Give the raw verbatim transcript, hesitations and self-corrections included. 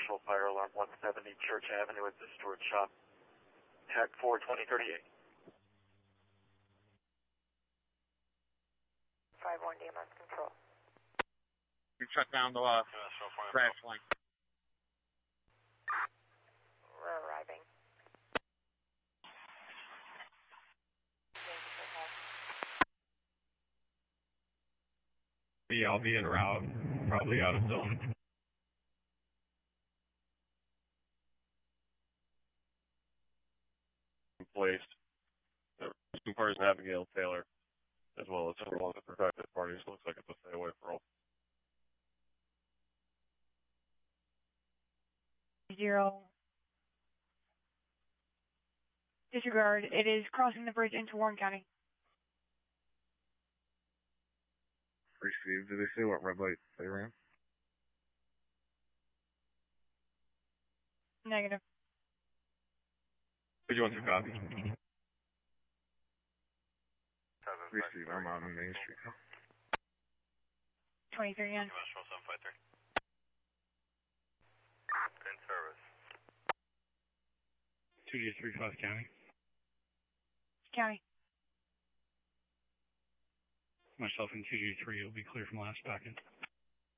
commercial fire alarm one seventy Church Avenue at the Stewart Shop. Tag four twenty thirty-eight. five one D M S control. You shut down the uh, crash link. We're arriving. Yeah, I'll be en route, probably out of zone. Placed. Two parties in Abigail Taylor, as well as several other protected parties. Looks like it's a stay away for all. Zero. Disregard. It is crossing the bridge into Warren County. Received. Did they say what red light they ran? Negative. Did you want to copy? Received. I'm out on Main Street now. twenty-three on. seven five three. In service. two G three five County. County. Myself and two G three will be clear from last packet.